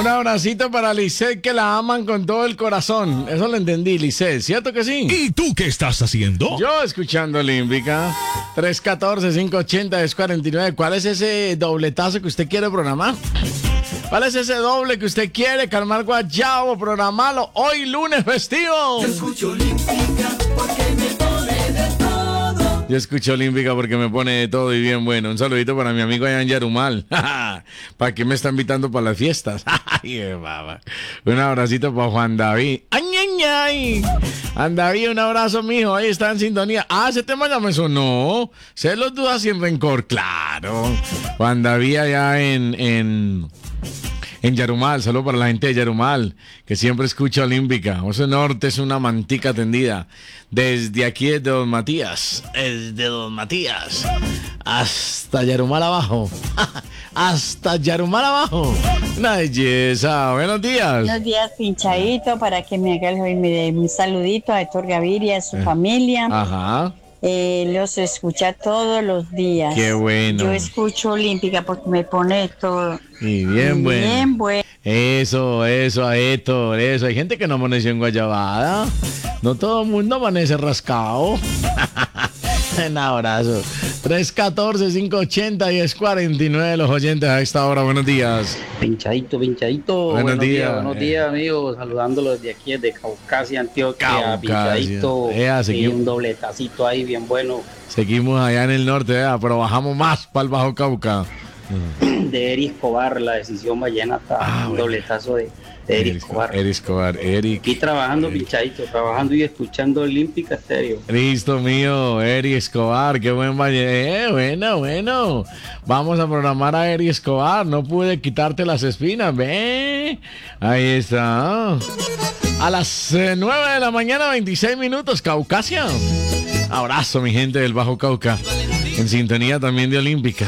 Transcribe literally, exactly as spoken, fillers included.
Un abracito para Lisset, que la aman con todo el corazón. Eso lo entendí, Lisset, ¿cierto que sí? ¿Y tú qué estás haciendo? Yo escuchando Olímpica. tres uno cuatro, cinco ocho cero, diez cuarenta y nueve. ¿Cuál es ese dobletazo que usted quiere programar? ¿Cuál es ese doble que usted quiere? Calmar guayabo, programarlo hoy lunes festivo. Yo escucho Olímpica porque me pone de todo. Yo escucho Olímpica porque me pone de todo y bien bueno. Un saludito para mi amigo allá en Yarumal. ¿Para qué me está invitando para las fiestas? Ay, baba. Un abracito para Juan David. ¡Ay, ay, ay! Juan David, un abrazo, mijo. Ahí está en sintonía. Ah, ese tema ya me sonó. Se los duda sin rencor. Claro. Juan David allá en... en En Yarumal, saludo para la gente de Yarumal, que siempre escucha Olímpica. José Norte es una mantica tendida. Desde aquí, desde Don Matías. Desde Don Matías. Hasta Yarumal abajo. Hasta Yarumal abajo. Una belleza. Buenos días. Buenos días, pinchadito, para que me haga el, un saludito a Héctor Gaviria, a su eh. familia. Ajá. Eh, los escucha todos los días. Qué bueno. Yo escucho Olímpica porque me pone todo. Y bien bueno. Bien bueno. Eso, eso, a Héctor, eso. Hay gente que no amaneció en Guayabada. No todo el mundo amanece rascado. Un abrazo. tres uno cuatro, cinco ocho cero, diez cuarenta y nueve los oyentes a esta hora. Buenos días. Pinchadito, pinchadito. Buenos, buenos días. días, buenos días, amigos. Saludándolos desde aquí, desde Caucasia, Antioquia. Caucasia. Pinchadito. Ea, y un dobletacito ahí bien bueno. Seguimos allá en el norte, ea, pero bajamos más para el Bajo Cauca. De Eri Escobar, la decisión vallenata. Ah, un bueno. dobletazo de, de Eri Escobar. Eri Escobar, Eric. Y trabajando, Eric. Pinchadito, trabajando y escuchando Olímpica Estéreo. Listo, mío, Eri Escobar, qué buen valle. Eh, bueno, bueno. Vamos a programar a Eri Escobar. No pude quitarte las espinas, ve. Ahí está. A las eh, nueve de la mañana, veintiséis minutos, Caucasia. Abrazo, mi gente del Bajo Cauca. En sintonía también de Olímpica.